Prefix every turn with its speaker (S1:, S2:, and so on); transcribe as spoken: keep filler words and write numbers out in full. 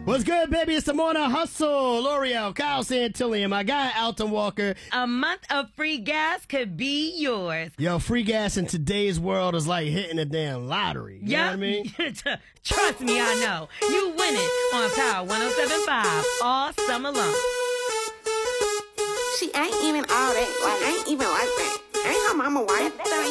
S1: What's good, baby? It's the Morning Hustle. L'Oreal, Kyle Santillion, my guy Alton Walker.
S2: A month of free gas could be yours.
S1: Yo, free gas in today's world is like hitting a damn lottery. You
S2: yep.
S1: know what I mean?
S2: Trust me, I know. You win it on Power one oh seven point five all summer long.
S3: She ain't even all that. Like, ain't even like that. Ain't her mama wife.